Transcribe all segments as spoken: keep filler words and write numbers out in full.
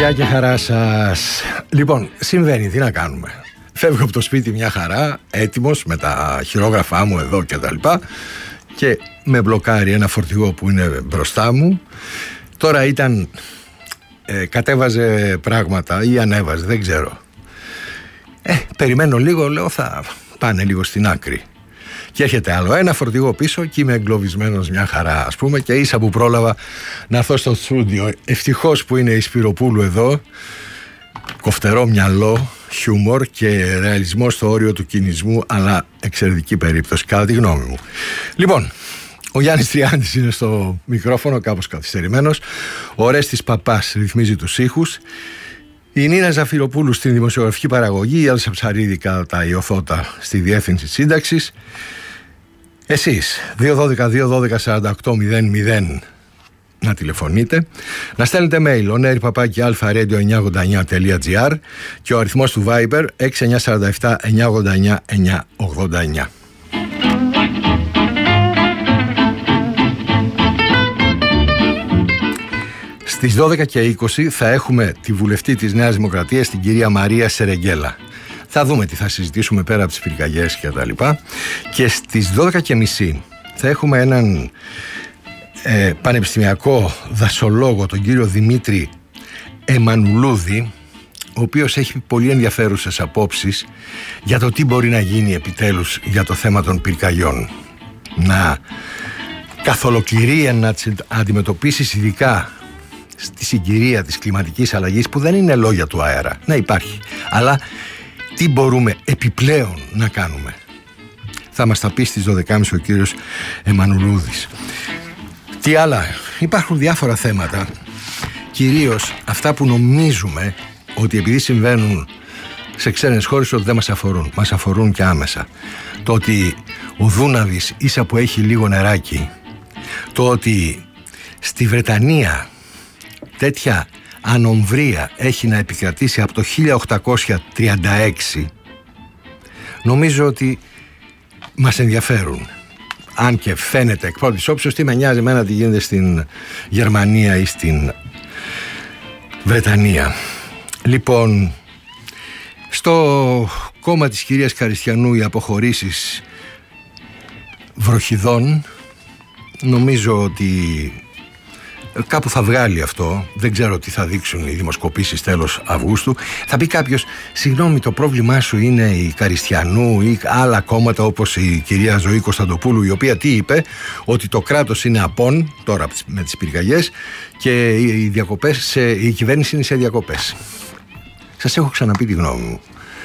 Γεια και χαρά σας. Λοιπόν, συμβαίνει, τι να κάνουμε. Φεύγω από το σπίτι μια χαρά, έτοιμος με τα χειρόγραφά μου εδώ και τα λοιπά, και με μπλοκάρει ένα φορτηγό που είναι μπροστά μου. Τώρα ήταν ε, κατέβαζε πράγματα ή ανέβαζε, δεν ξέρω. Ε, περιμένω λίγο, λέω θα πάνε λίγο στην άκρη. Και έρχεται άλλο ένα φορτηγό πίσω και είμαι εγκλωβισμένος μια χαρά, ας πούμε, και ίσα που πρόλαβα να έρθω στο στούντιο. Ευτυχώς που είναι η Σπυροπούλου εδώ, κοφτερό μυαλό, χιούμορ και ρεαλισμό στο όριο του κινησμού, αλλά εξαιρετική περίπτωση κατά τη γνώμη μου. Λοιπόν, ο Γιάννης Τριάντης είναι στο μικρόφωνο, κάπως καθυστερημένος. Ο Ρέστης Παπάς ρυθμίζει τους ήχους. Η Νίνα Ζαφυροπούλου στην δημοσιογραφική παραγωγή, η Έλσα Ψαρίδη κατά τα Ιωθώτα στη διεύθυνση σύνταξης. Εσείς δύο ένα δύο δύο ένα δύο τέσσερα οκτώ μηδέν μηδέν να τηλεφωνείτε, να στέλνετε mail onair παπάκι alpha radio εννιακόσια ογδόντα εννιά τελεία τζι άρ και ο αριθμός του Viber έξι εννιά τέσσερα επτά εννιακόσια ογδόντα εννιά εννιακόσια ογδόντα εννιά. Στις δώδεκα και είκοσι θα έχουμε τη βουλευτή της Νέας Δημοκρατίας, την κυρία Μαρία Σερεγγέλα. Θα δούμε τι θα συζητήσουμε πέρα από τις πυρκαγιές και τα λοιπά. Και στις δώδεκα και μισή θα έχουμε έναν ε, πανεπιστημιακό δασολόγο, τον κύριο Δημήτρη Εμμανουλούδη, ο οποίος έχει πολύ ενδιαφέρουσες απόψεις για το τι μπορεί να γίνει επιτέλους για το θέμα των πυρκαγιών. Να καθολοκληρεί, να αντιμετωπίσει ειδικά στη συγκυρία της κλιματικής αλλαγής, που δεν είναι λόγια του αέρα, να υπάρχει, αλλά τι μπορούμε επιπλέον να κάνουμε. Θα μας τα πει στις δώδεκα και μισή ο κύριος Εμμανουλούδης. Τι άλλα, υπάρχουν διάφορα θέματα, κυρίως αυτά που νομίζουμε ότι επειδή συμβαίνουν σε ξένες χώρες ότι δεν μας αφορούν. Μας αφορούν και άμεσα. Το ότι ο Δούναβης ίσα που έχει λίγο νεράκι, το ότι στη Βρετανία τέτοια ανομβρία έχει να επικρατήσει από το χίλια οκτακόσια τριάντα έξι, νομίζω ότι μας ενδιαφέρουν. Αν και φαίνεται εκ πρώτης όψεως, τι με νοιάζει εμένα τι γίνεται στην Γερμανία ή στην Βρετανία. Λοιπόν, στο κόμμα της κυρίας Καριστιανού οι αποχωρήσεις βροχιδών, νομίζω ότι κάπου θα βγάλει αυτό. Δεν ξέρω τι θα δείξουν οι δημοσκοπήσεις τέλος Αυγούστου. Θα πει κάποιος, συγγνώμη, το πρόβλημά σου είναι η Καριστιανού ή άλλα κόμματα όπως η κυρία Ζωή Κωνσταντοπούλου, η οποία τι είπε? Ότι το κράτος είναι απόν τώρα με τις πυρκαγιές και οι διακοπές, η κυβέρνηση είναι σε διακοπές. Σας έχω ξαναπεί τη γνώμη μου.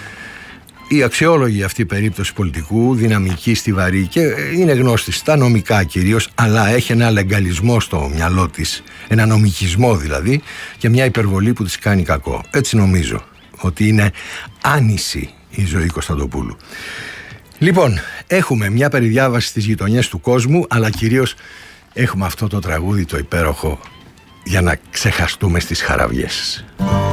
Η αξιόλογη αυτή περίπτωση πολιτικού, δυναμική, στιβαρή και είναι γνώστη στα νομικά κυρίως, αλλά έχει ένα λεγκαλισμό στο μυαλό της, ένα νομικισμό δηλαδή, και μια υπερβολή που της κάνει κακό. Έτσι νομίζω ότι είναι άνηση η Ζωή Κωνσταντοπούλου. Λοιπόν, έχουμε μια περιδιάβαση στις γειτονιές του κόσμου, αλλά κυρίως έχουμε αυτό το τραγούδι το υπέροχο για να ξεχαστούμε στις χαραβιές.